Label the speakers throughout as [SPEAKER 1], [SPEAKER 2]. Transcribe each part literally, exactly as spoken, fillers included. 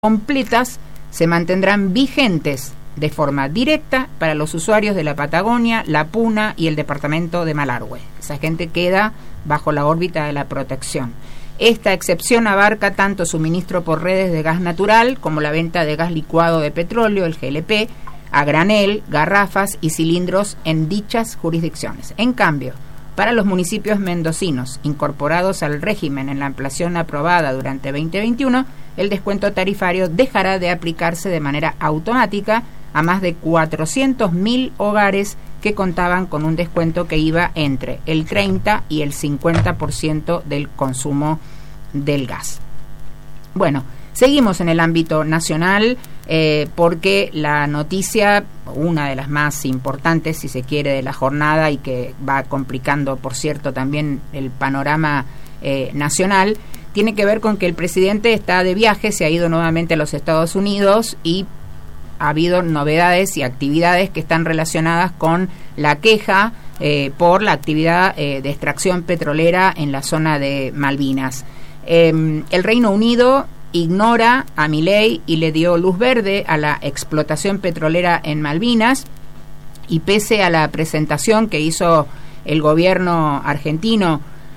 [SPEAKER 1] completas se mantendrán vigentes de forma directa para los usuarios de la Patagonia, la Puna y el departamento de Malargüe. Esa gente queda bajo la órbita de la protección. Esta excepción abarca tanto suministro por redes de gas natural como la venta de gas licuado de petróleo, el G L P, a granel, garrafas y cilindros en dichas jurisdicciones. En cambio, para los municipios mendocinos incorporados al régimen en la ampliación aprobada durante veinte veintiuno, el descuento tarifario dejará de aplicarse de manera automática a más de cuatrocientos mil hogares que contaban con un descuento que iba entre el treinta y el cincuenta por ciento del consumo del gas. Bueno, seguimos en el ámbito nacional eh, porque la noticia, una de las más importantes, si se quiere, de la jornada y que va complicando, por cierto, también el panorama eh, nacional, tiene que ver con que el presidente está de viaje, se ha ido nuevamente a los Estados Unidos y ha habido novedades y actividades que están relacionadas con la queja eh, por la actividad eh, de extracción petrolera en la zona de Malvinas. Eh, el Reino Unido ignora a Milei y le dio luz verde a la explotación petrolera en Malvinas, y pese a la presentación que hizo el gobierno argentino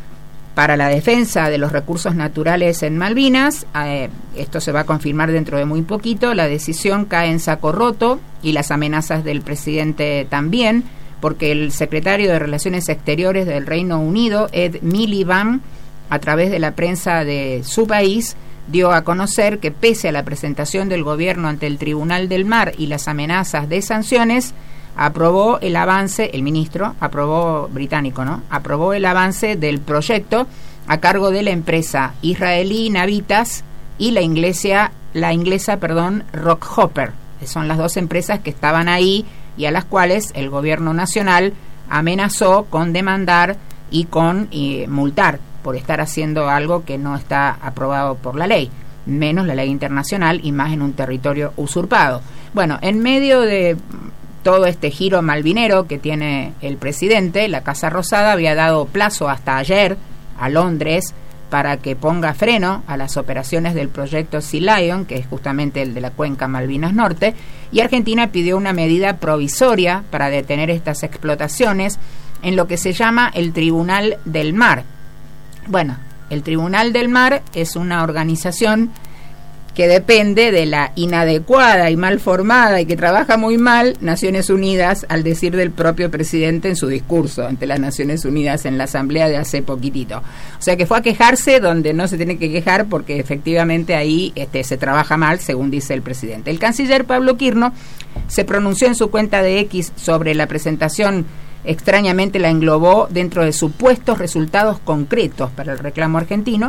[SPEAKER 1] para la defensa de los recursos naturales en Malvinas, eh, esto se va a confirmar dentro de muy poquito, la decisión cae en saco roto y las amenazas del presidente también, porque el secretario de Relaciones Exteriores del Reino Unido, Ed Miliband, a través de la prensa de su país, dio a conocer que pese a la presentación del gobierno ante el Tribunal del Mar y las amenazas de sanciones, aprobó el avance, el ministro, aprobó británico, ¿no? Aprobó el avance del proyecto a cargo de la empresa israelí Navitas y la inglesa, la inglesa, perdón, Rockhopper, que son las dos empresas que estaban ahí y a las cuales el gobierno nacional amenazó con demandar y con eh, multar por estar haciendo algo que no está aprobado por la ley, menos la ley internacional y más en un territorio usurpado. Bueno, en medio de todo este giro malvinero que tiene el presidente, la Casa Rosada había dado plazo hasta ayer a Londres para que ponga freno a las operaciones del proyecto Sea Lion, que es justamente el de la cuenca Malvinas Norte, y Argentina pidió una medida provisoria para detener estas explotaciones en lo que se llama el Tribunal del Mar. Bueno, el Tribunal del Mar es una organización que depende de la inadecuada y mal formada y que trabaja muy mal Naciones Unidas, al decir del propio presidente en su discurso ante las Naciones Unidas en la asamblea de hace poquitito. O sea que fue a quejarse donde no se tiene que quejar, porque efectivamente ahí este, se trabaja mal, según dice el presidente. El canciller Pablo Quirno se pronunció en su cuenta de X sobre la presentación. Extrañamente la englobó dentro de supuestos resultados concretos para el reclamo argentino,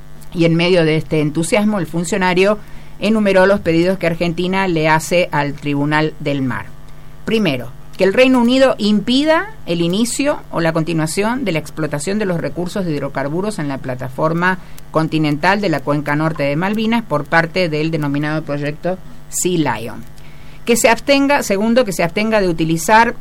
[SPEAKER 1] y en medio de este entusiasmo el funcionario enumeró los pedidos que Argentina le hace al Tribunal del Mar. Primero, que el Reino Unido impida el inicio o la continuación de la explotación de los recursos de hidrocarburos en la plataforma continental de la cuenca norte de Malvinas por parte del denominado proyecto Sea Lion. Que se abstenga, segundo, que se abstenga de utilizar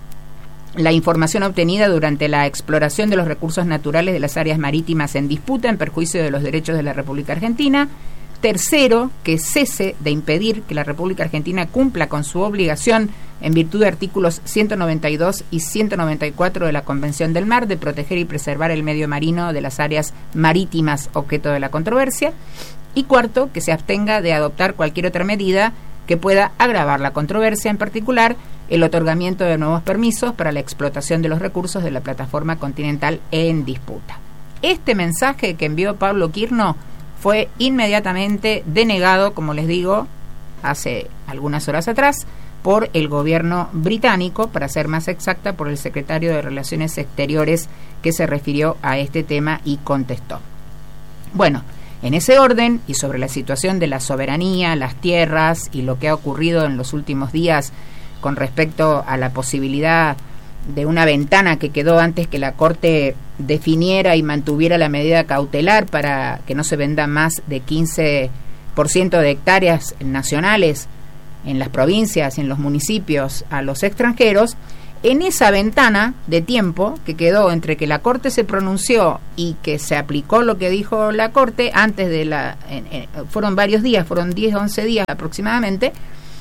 [SPEAKER 1] la información obtenida durante la exploración de los recursos naturales de las áreas marítimas en disputa en perjuicio de los derechos de la República Argentina. Tercero, que cese de impedir que la República Argentina cumpla con su obligación en virtud de artículos ciento noventa y dos y ciento noventa y cuatro de la Convención del Mar de proteger y preservar el medio marino de las áreas marítimas objeto de la controversia. Y cuarto, que se abstenga de adoptar cualquier otra medida que pueda agravar la controversia, en particular el otorgamiento de nuevos permisos para la explotación de los recursos de la plataforma continental en disputa. Este mensaje que envió Pablo Quirno fue inmediatamente denegado, como les digo, hace algunas horas atrás, por el gobierno británico, para ser más exacta, por el secretario de Relaciones Exteriores, que se refirió a este tema y contestó. Bueno, en ese orden, y sobre la situación de la soberanía, las tierras y lo que ha ocurrido en los últimos días con respecto a la posibilidad de una ventana que quedó antes que la Corte definiera y mantuviera la medida cautelar para que no se venda más de quince por ciento de hectáreas nacionales en las provincias y en los municipios a los extranjeros, En esa ventana de tiempo que quedó entre que la Corte se pronunció y que se aplicó lo que dijo la Corte, antes de la... En, en, fueron varios días, fueron diez, once días aproximadamente,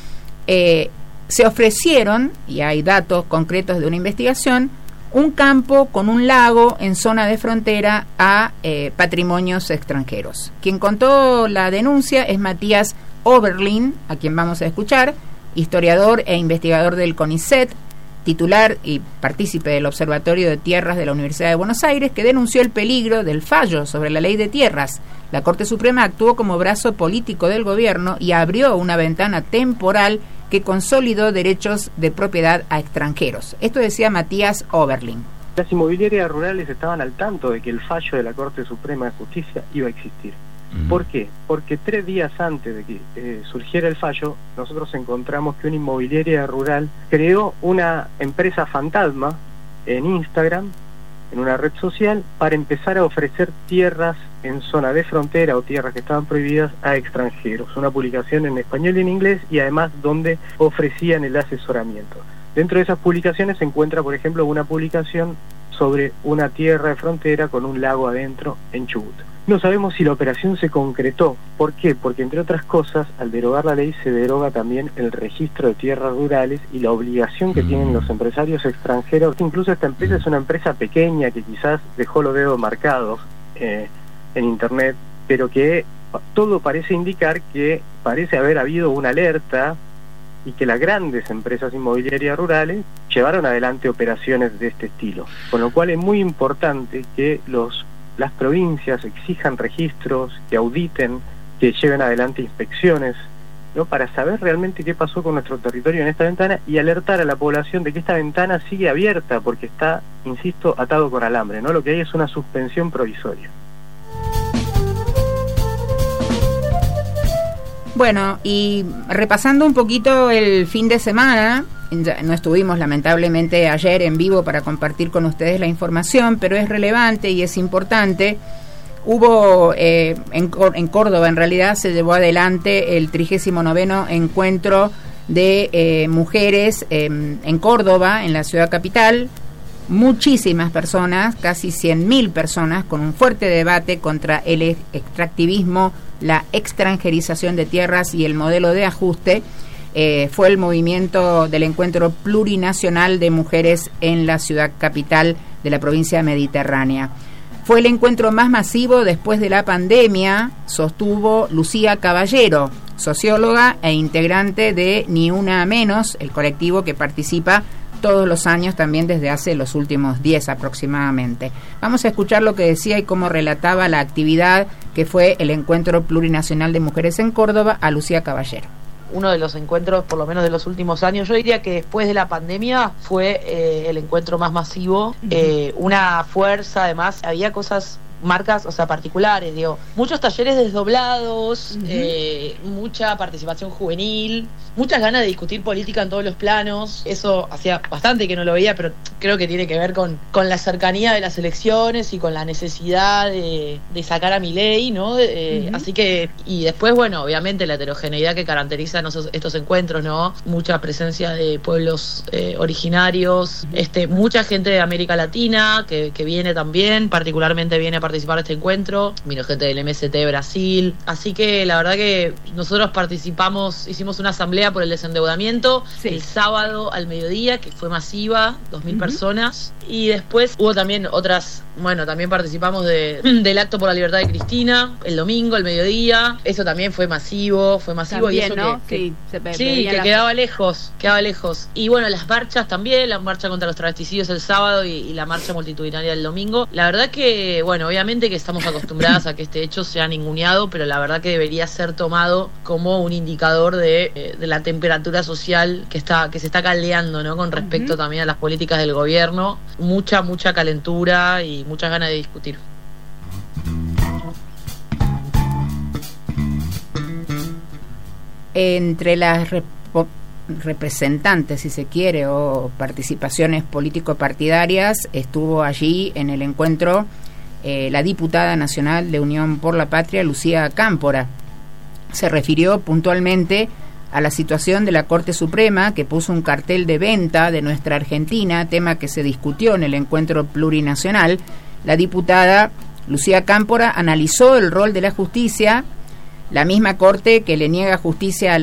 [SPEAKER 1] eh, se ofrecieron, y hay datos concretos de una investigación, un campo con un lago en zona de frontera a eh, patrimonios extranjeros. Quien contó la denuncia es Matías Oberlin, a quien vamos a escuchar, historiador e investigador del CONICET, titular y partícipe del Observatorio de Tierras de la Universidad de Buenos Aires, que denunció el peligro del fallo sobre la ley de tierras. La Corte Suprema actuó como brazo político del gobierno y abrió una ventana temporal que consolidó derechos de propiedad a extranjeros. Esto decía Matías Oberlin.
[SPEAKER 2] Las inmobiliarias rurales estaban al tanto de que el fallo de la Corte Suprema de Justicia iba a existir. ¿Por qué? Porque tres días antes de que eh, surgiera el fallo, nosotros encontramos que una inmobiliaria rural creó una empresa fantasma en Instagram, en una red social, para empezar a ofrecer tierras en zona de frontera o tierras que estaban prohibidas a extranjeros. Una publicación en español y en inglés, y además donde ofrecían el asesoramiento. Dentro de esas publicaciones se encuentra, por ejemplo, una publicación sobre una tierra de frontera con un lago adentro en Chubut. No sabemos si la operación se concretó. ¿Por qué? Porque, entre otras cosas, al derogar la ley se deroga también el registro de tierras rurales y la obligación que tienen los empresarios extranjeros. Incluso esta empresa es una empresa pequeña que quizás dejó los dedos marcados eh, en Internet, pero que todo parece indicar que parece haber habido una alerta y que las grandes empresas inmobiliarias rurales llevaron adelante operaciones de este estilo. Con lo cual es muy importante que los las provincias exijan registros, que auditen, que lleven adelante inspecciones, ¿no? Para saber realmente qué pasó con nuestro territorio en esta ventana y alertar a la población de que esta ventana sigue abierta porque está, insisto, atado con alambre, ¿no? Lo que hay es una suspensión provisoria.
[SPEAKER 1] Bueno, y repasando un poquito el fin de semana, ya no estuvimos lamentablemente ayer en vivo para compartir con ustedes la información, pero es relevante y es importante. Hubo eh, en, en Córdoba, en realidad, se llevó adelante el trigésimo noveno encuentro de eh, mujeres eh, en Córdoba, en la ciudad capital. Muchísimas personas, casi cien mil personas, con un fuerte debate contra el extractivismo, la extranjerización de tierras y el modelo de ajuste. Eh, fue el movimiento del encuentro plurinacional de mujeres en la ciudad capital de la provincia mediterránea. Fue el encuentro más masivo después de la pandemia, sostuvo Lucía Caballero, socióloga e integrante de Ni Una Menos, el colectivo que participa todos los años también desde hace los últimos diez aproximadamente. Vamos a escuchar lo que decía y cómo relataba la actividad que fue el encuentro plurinacional de mujeres en Córdoba a Lucía Caballero.
[SPEAKER 3] Uno de los encuentros, por lo menos de los últimos años, yo diría que después de la pandemia fue eh, el encuentro más masivo, eh, una fuerza, además, había cosas, marcas, o sea, particulares, digo, muchos talleres desdoblados, uh-huh. eh, mucha participación juvenil, muchas ganas de discutir política en todos los planos. Eso hacía bastante que no lo veía, pero creo que tiene que ver con, con la cercanía de las elecciones y con la necesidad de, de sacar a Milei, ¿no? Eh, uh-huh. Así que, y después, bueno, obviamente la heterogeneidad que caracteriza esos, estos encuentros, ¿no? Mucha presencia de pueblos eh, originarios, uh-huh. este, mucha gente de América Latina que, que viene también, particularmente viene a participar de este encuentro, vino gente del M S T de Brasil, así que la verdad que nosotros participamos, hicimos una asamblea por el desendeudamiento, sí. El sábado al mediodía, que fue masiva, dos mil uh-huh. personas, y después hubo también otras, bueno, también participamos de, del acto por la libertad de Cristina, el domingo, al mediodía, eso también fue masivo, fue masivo
[SPEAKER 1] también,
[SPEAKER 3] y eso
[SPEAKER 1] ¿no?
[SPEAKER 3] que,
[SPEAKER 1] sí,
[SPEAKER 3] que,
[SPEAKER 1] se
[SPEAKER 3] sí, que la... quedaba lejos, quedaba lejos, y bueno, las marchas también, la marcha contra los travesticidios el sábado y, y la marcha multitudinaria el domingo, la verdad que, bueno, obviamente que estamos acostumbradas a que este hecho sea ninguneado, pero la verdad que debería ser tomado como un indicador de, de la temperatura social que está que se está caldeando, ¿no? Con respecto uh-huh. también a las políticas del gobierno, mucha, mucha calentura y muchas ganas de discutir.
[SPEAKER 1] Entre las rep- representantes, si se quiere, o participaciones político-partidarias, estuvo allí en el encuentro eh, la diputada nacional de Unión por la Patria, Lucía Cámpora. Se refirió puntualmente a la situación de la Corte Suprema, que puso un cartel de venta de nuestra Argentina, tema que se discutió en el encuentro plurinacional, la diputada Lucía Cámpora analizó el rol de la justicia, la misma Corte que le niega justicia a la